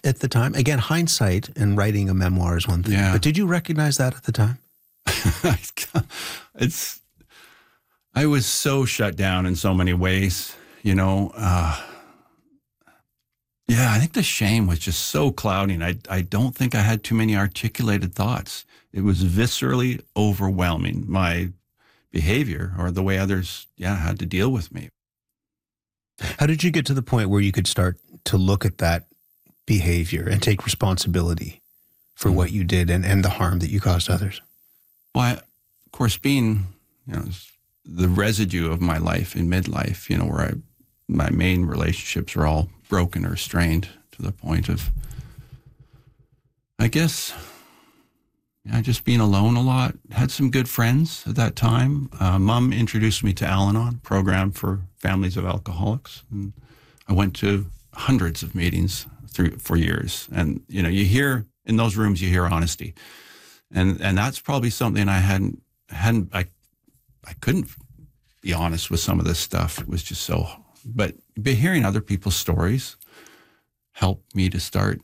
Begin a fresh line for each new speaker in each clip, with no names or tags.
at the time? Again, hindsight and writing a memoir is one thing.
Yeah.
But did you recognize that at the time?
I was so shut down in so many ways, you know. Yeah, I think the shame was just so clouding. I don't think I had too many articulated thoughts. It was viscerally overwhelming, my behavior or the way others, had to deal with me.
How did you get to the point where you could start to look at that behavior and take responsibility for what you did and the harm that you caused others?
Well, of course, being, the residue of my life in midlife, where my main relationships were all broken or strained to the point of, I guess, just being alone a lot. Had some good friends at that time. Mom introduced me to Al-Anon, program for families of alcoholics. And I went to hundreds of meetings for years. And, you hear, in those rooms, you hear honesty. And that's probably something I couldn't be honest with some of this stuff. It was just so, but hearing other people's stories helped me to start,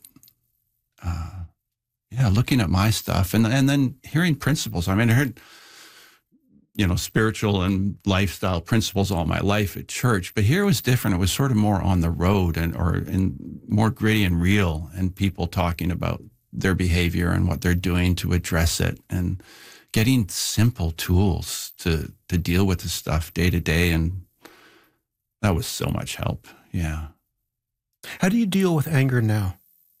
looking at my stuff and then hearing principles. I mean, I heard, spiritual and lifestyle principles all my life at church, but here it was different. It was sort of more on the road and more gritty and real, and people talking about their behavior and what they're doing to address it, and getting simple tools to deal with the stuff day to day. And that was so much help. Yeah.
How do you deal with anger now?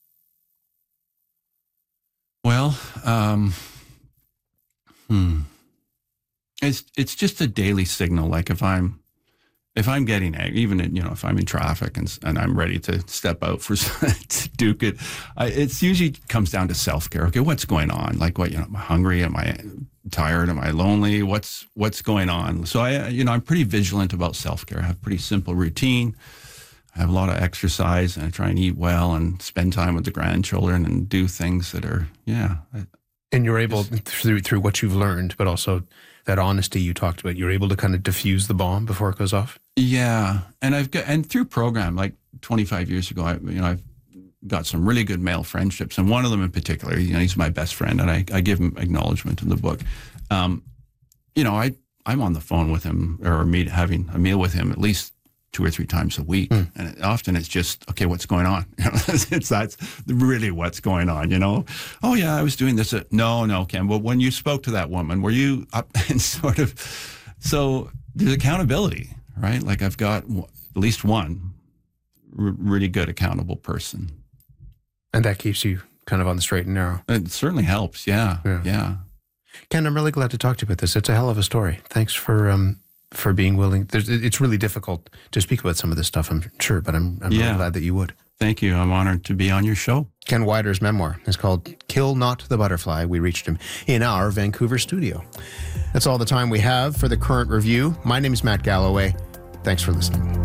Well, it's just a daily signal. Like if I'm getting angry, even if I'm in traffic and I'm ready to step out to duke it, it usually comes down to self-care. Okay, what's going on? Like what, am I hungry? Am I tired? Am I lonely? What's going on? So I'm pretty vigilant about self-care. I have a pretty simple routine. I have a lot of exercise, and I try and eat well and spend time with the grandchildren and do things that are,
And you're able, through what you've learned, but also that honesty you talked about, you're able to kind of diffuse the bomb before it goes off?
Yeah. And through program, like 25 years ago, I've got some really good male friendships. And one of them in particular, he's my best friend, and I give him acknowledgement in the book. I'm on the phone with him or having a meal with him at least 2 or 3 times a week. And often it's just, okay, what's going on? That's really what's going on, Oh yeah, I was doing this. No, Ken, well, when you spoke to that woman, were you up and sort of, so there's accountability, right? Like I've got at least one really good accountable person. And
that keeps you kind of on the straight and narrow.
It certainly helps. Yeah.
Ken, I'm really glad to talk to you about this. It's a hell of a story. Thanks for being willing. It's really difficult to speak about some of this stuff, I'm sure, but I'm really glad that you would.
Thank you. I'm honored to be on your show.
Ken Wider's memoir is called Kill Not the Butterfly. We reached him in our Vancouver studio. That's all the time we have for the current review. My name is Matt Galloway. Thanks for listening.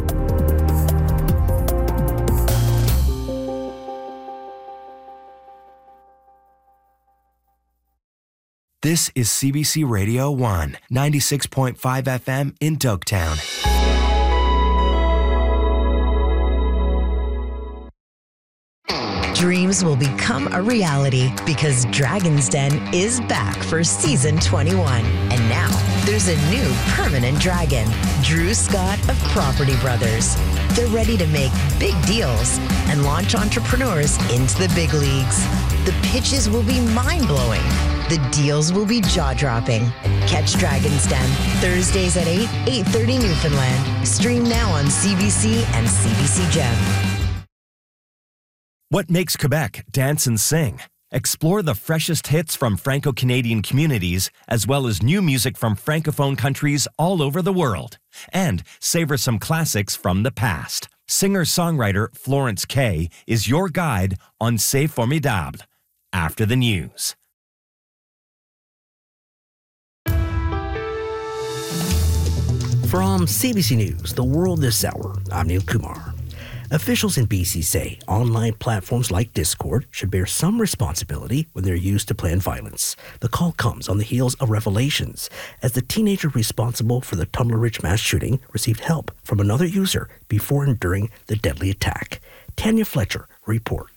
This is CBC Radio 1, 96.5 FM in Dogtown.
Dreams will become a reality because Dragon's Den is back for season 21. And now there's a new permanent dragon, Drew Scott of Property Brothers. They're ready to make big deals and launch entrepreneurs into the big leagues. The pitches will be mind-blowing. The deals will be jaw-dropping. Catch Dragon's Den Thursdays at 8:30 Newfoundland. Stream now on CBC and CBC Gem.
What makes Quebec dance and sing? Explore the freshest hits from Franco-Canadian communities, as well as new music from Francophone countries all over the world. And savor some classics from the past. Singer-songwriter Florence Kay is your guide on C'est Formidable. After the news.
From CBC News, The World This Hour, I'm Neil Kumar. Officials in BC say online platforms like Discord should bear some responsibility when they're used to plan violence. The call comes on the heels of revelations as the teenager responsible for the Tumbler Ridge mass shooting received help from another user before and during the deadly attack. Tanya Fletcher reports.